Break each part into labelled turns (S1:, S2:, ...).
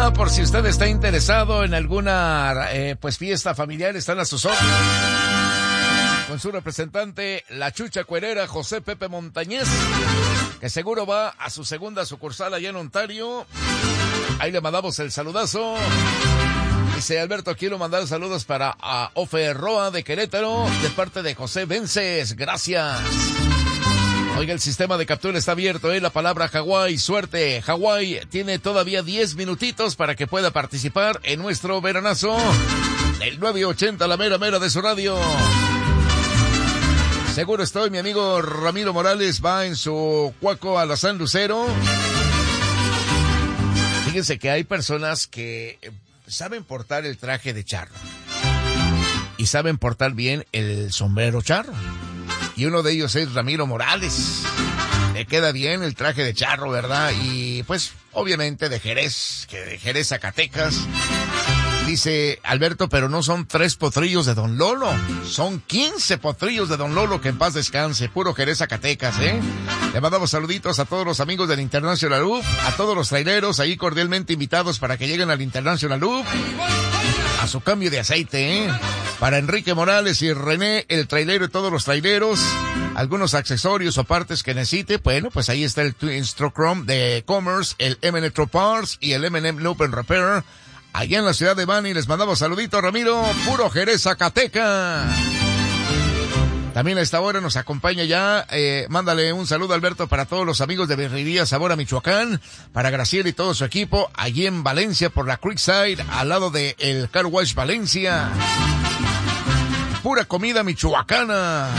S1: por si usted está interesado en alguna fiesta familiar, están a sus órdenes. Con su representante, la Chucha Cuerera, José Pepe Montañez, que seguro va a su segunda sucursal allá en Ontario. Ahí le mandamos el saludazo. Dice Alberto, quiero mandar saludos para Ofe Roa de Querétaro, de parte de José Vences. Gracias. Oiga, el sistema de captura está abierto, la palabra Hawái, suerte. Hawái tiene todavía 10 minutitos para que pueda participar en nuestro veranazo del 980, la mera mera de su radio. Seguro estoy, mi amigo Ramiro Morales va en su Cuaco Alazán Lucero. Fíjense que hay personas que saben portar el traje de charro y saben portar bien el sombrero charro. Y uno de ellos es Ramiro Morales. Le queda bien el traje de charro, ¿verdad? Y pues, obviamente de Jerez, que de Jerez, Zacatecas. Dice Alberto, pero no son 3 potrillos de Don Lolo, son 15 potrillos de Don Lolo, que en paz descanse, puro Jerez, Zacatecas, Le mandamos saluditos a todos los amigos del International Loop, a todos los traileros ahí cordialmente invitados para que lleguen al International Loop, a su cambio de aceite, Para Enrique Morales y René, el trailero y todos los traileros, algunos accesorios o partes que necesite, bueno, pues ahí está el Twin Stroke Chrome de Commerce, el M-Netro Parts y el M&M Loop and Repair. Allá en la ciudad de Bani les mandamos saluditos, Ramiro, puro Jerez, Zacatecas. También a esta hora nos acompaña ya, mándale un saludo, Alberto, para todos los amigos de Birrería Sabor a Michoacán, para Graciela y todo su equipo, allí en Valencia por la Creekside, al lado de el Car Wash Valencia. Pura comida michoacana.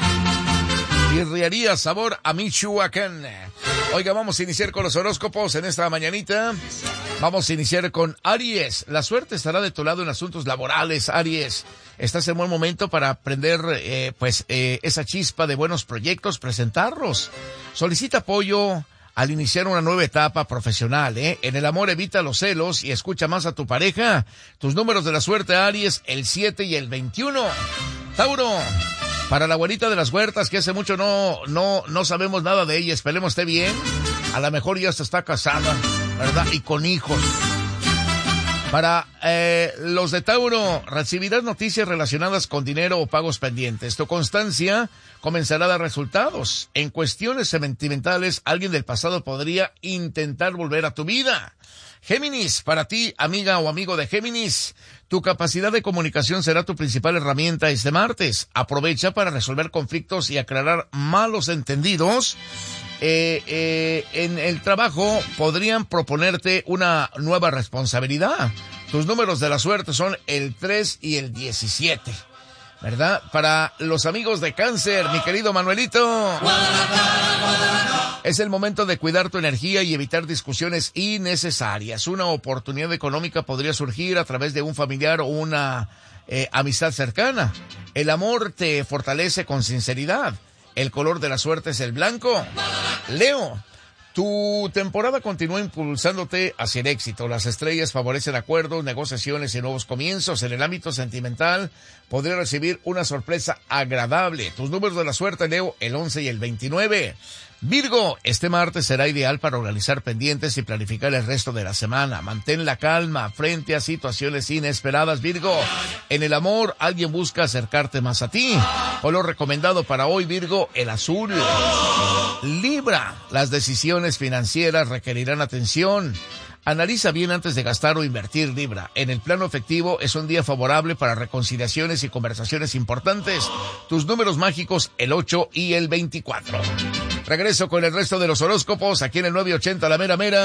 S1: Birrería Sabor a Michoacán. Oiga, vamos a iniciar con los horóscopos en esta mañanita. Vamos a iniciar con Aries. La suerte estará de tu lado en asuntos laborales, Aries. Estás en buen momento para aprender, esa chispa de buenos proyectos, presentarlos. Solicita apoyo al iniciar una nueva etapa profesional, En el amor evita los celos y escucha más a tu pareja. Tus números de la suerte, Aries, el 7 y el 21. Tauro. Para la abuelita de las huertas, que hace mucho no sabemos nada de ella, esperemos esté bien. A lo mejor ya se está casada, ¿verdad? Y con hijos. Para los de Tauro, recibirás noticias relacionadas con dinero o pagos pendientes. Tu constancia comenzará a dar resultados. En cuestiones sentimentales, alguien del pasado podría intentar volver a tu vida. Géminis, para ti, amiga o amigo de Géminis, tu capacidad de comunicación será tu principal herramienta este martes. Aprovecha para resolver conflictos y aclarar malos entendidos. En el trabajo podrían proponerte una nueva responsabilidad. Tus números de la suerte son el 3 y el 17, ¿verdad? Para los amigos de Cáncer, mi querido Manuelito, es el momento de cuidar tu energía y evitar discusiones innecesarias. Una oportunidad económica podría surgir a través de un familiar o una amistad cercana. El amor te fortalece con sinceridad. El color de la suerte es el blanco. Leo, tu temporada continúa impulsándote hacia el éxito. Las estrellas favorecen acuerdos, negociaciones y nuevos comienzos. En el ámbito sentimental, podrías recibir una sorpresa agradable. Tus números de la suerte, Leo, el 11 y el 29. Virgo, este martes será ideal para organizar pendientes y planificar el resto de la semana. Mantén la calma frente a situaciones inesperadas, Virgo. En el amor, alguien busca acercarte más a ti. Color recomendado para hoy, Virgo, el azul. Libra, las decisiones financieras requerirán atención. Analiza bien antes de gastar o invertir, Libra. En el plano efectivo es un día favorable para reconciliaciones y conversaciones importantes. Tus números mágicos, el 8 y el 24. Regreso con el resto de los horóscopos aquí en el 980 La Mera Mera.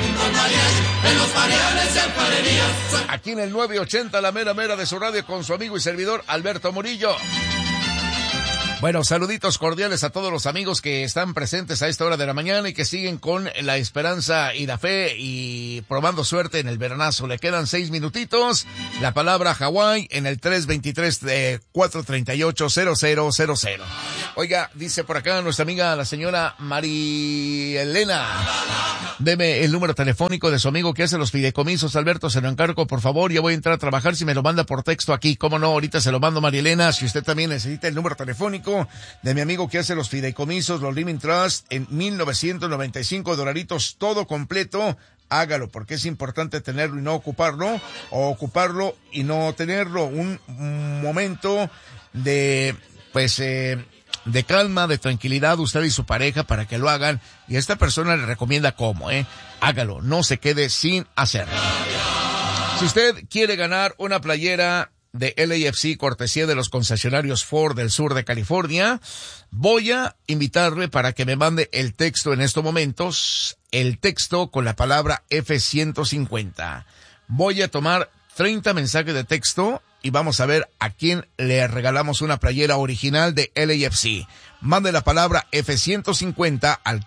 S1: Aquí en el 980 La Mera Mera de su radio con su amigo y servidor Alberto Murillo. Bueno, saluditos cordiales a todos los amigos que están presentes a esta hora de la mañana y que siguen con la esperanza y la fe y probando suerte en el veranazo. Le quedan 6 minutitos. La palabra Hawái en el 323-438-0000. Oiga, dice por acá nuestra amiga, la señora Marielena. Deme el número telefónico de su amigo que hace los fideicomisos, Alberto, se lo encargo, por favor, ya voy a entrar a trabajar, si me lo manda por texto aquí, cómo no, ahorita se lo mando, Marielena. Si usted también necesita el número telefónico de mi amigo que hace los fideicomisos, los Living Trust, en 1995 $, todo completo, hágalo, porque es importante tenerlo y no ocuparlo, o ocuparlo y no tenerlo. Un momento de, de calma, de tranquilidad, usted y su pareja, para que lo hagan, y esta persona le recomienda cómo, hágalo, no se quede sin hacerlo. Si usted quiere ganar una playera de LAFC, cortesía de los concesionarios Ford del sur de California, voy a invitarle para que me mande el texto en estos momentos, el texto con la palabra F-150. Voy a tomar 30 mensajes de texto y vamos a ver a quién le regalamos una playera original de LAFC. Mande la palabra F-150 al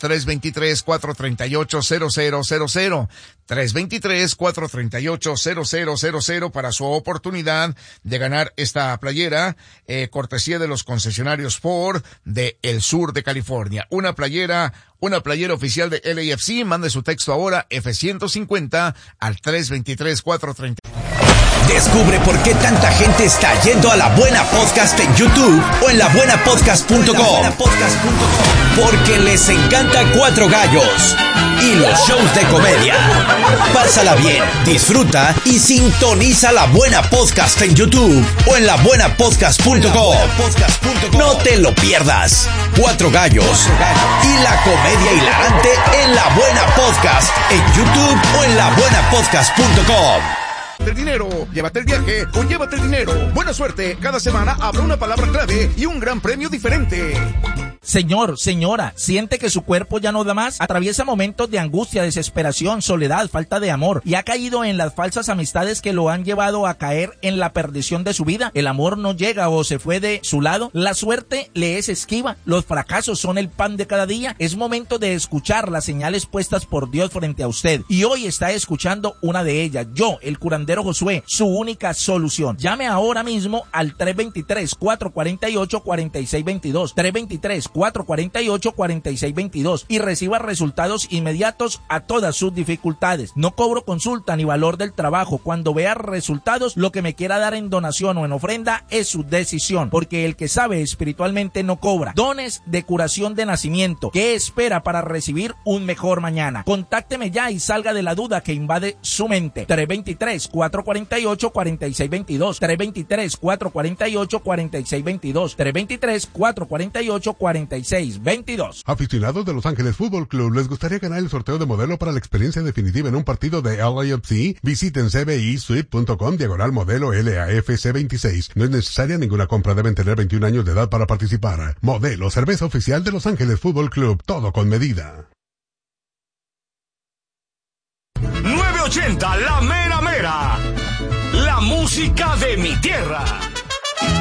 S1: 323-438-0000. 323-438-0000 para su oportunidad de ganar esta playera, cortesía de los concesionarios Ford de el sur de California. Una playera oficial de LAFC. Mande su texto ahora, F-150 al 323-438.
S2: Descubre por qué tanta gente está yendo a La Buena Podcast en YouTube o en labuenapodcast.com. Porque les encanta Cuatro Gallos y los shows de comedia. Pásala bien, disfruta y sintoniza La Buena Podcast en YouTube o en labuenapodcast.com. No te lo pierdas. Cuatro Gallos y la comedia hilarante en La Buena Podcast en YouTube o en labuenapodcast.com.
S3: El dinero, llévate el viaje o llévate el dinero. Buena suerte, cada semana habrá una palabra clave y un gran premio diferente.
S4: Señor, señora, ¿siente que su cuerpo ya no da más? Atraviesa momentos de angustia, desesperación, soledad, falta de amor y ha caído en las falsas amistades que lo han llevado a caer en la perdición de su vida. El amor no llega o se fue de su lado. La suerte le es esquiva. Los fracasos son el pan de cada día. Es momento de escuchar las señales puestas por Dios frente a usted. Y hoy está escuchando una de ellas. Yo, el curandero Josué, su única solución. Llame ahora mismo al 323-448-4622. 323-448-4622 y reciba resultados inmediatos a todas sus dificultades. No cobro consulta ni valor del trabajo. Cuando vea resultados, lo que me quiera dar en donación o en ofrenda es su decisión, porque el que sabe espiritualmente no cobra. Dones de curación de nacimiento. ¿Qué espera para recibir un mejor mañana? Contácteme ya y salga de la duda que invade su mente. 323-448-4622. 323-448-4622. 323-448-4622.
S5: Aficionados de Los Ángeles Fútbol Club, ¿les gustaría ganar el sorteo de modelo para la experiencia definitiva en un partido de LAFC? Visiten cbisuite.com/modelo LAFC 26. No es necesaria ninguna compra, deben tener 21 años de edad para participar. Modelo, cerveza oficial de Los Ángeles Fútbol Club, todo con medida.
S2: 980, la mera mera. La música de mi tierra.